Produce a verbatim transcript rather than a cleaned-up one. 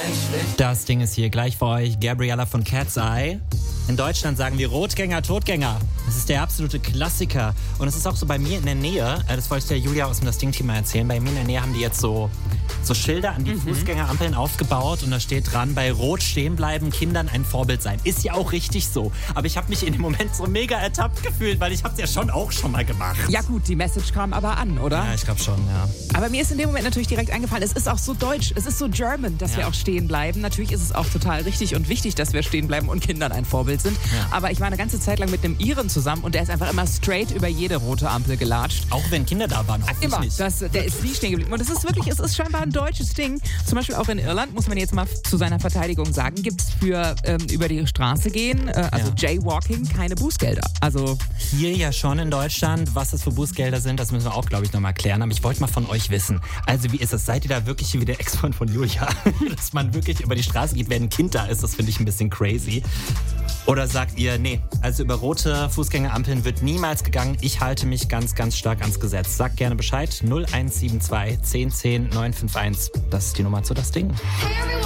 Das Ding ist hier gleich für euch. Gabriella von Cat's Eye. In Deutschland sagen wir Rotgänger, Totgänger. Das ist der absolute Klassiker. Und es ist auch so bei mir in der Nähe, das wollte ich der Julia aus dem Das Ding-Team mal erzählen, bei mir in der Nähe haben die jetzt so, so Schilder an die mhm. Fußgängerampeln aufgebaut und da steht dran, bei Rot stehen bleiben, Kindern ein Vorbild sein. Ist ja auch richtig so. Aber ich habe mich in dem Moment so mega ertappt gefühlt, weil ich habe es ja schon auch schon mal gemacht. Ja gut, die Message kam aber an, oder? Ja, ich glaube schon, ja. Aber mir ist in dem Moment natürlich direkt eingefallen, es ist auch so deutsch, es ist so German, dass ja. wir auch stehen bleiben. Natürlich ist es auch total richtig und wichtig, dass wir stehen bleiben und Kindern ein Vorbild sind. Ja. Aber ich war eine ganze Zeit lang mit einem Iren zusammen und der ist einfach immer straight über jede rote Ampel gelatscht. Auch wenn Kinder da waren, immer. Das, der ist nie stehen geblieben. Und es ist wirklich, es ist scheinbar ein deutsches Ding. Zum Beispiel auch in Irland, muss man jetzt mal zu seiner Verteidigung sagen, gibt es für ähm, über die Straße gehen, äh, also ja. Jaywalking, keine Bußgelder. Also hier ja schon in Deutschland, was das für Bußgelder sind, das müssen wir auch, glaube ich, nochmal klären. Aber ich wollte mal von euch wissen. Also wie ist das? Seid ihr da wirklich wie der Ex-Freund von Julia? Dass man wirklich über die Straße geht, wenn ein Kind da ist, das finde ich ein bisschen crazy. Oder sagt ihr, nee, also über rote Fußgängerampeln wird niemals gegangen. Ich halte mich ganz, ganz stark ans Gesetz. Sagt gerne Bescheid. null eins sieben zwei, zehn zehn, neun fünf eins. Das ist die Nummer zu Das Ding.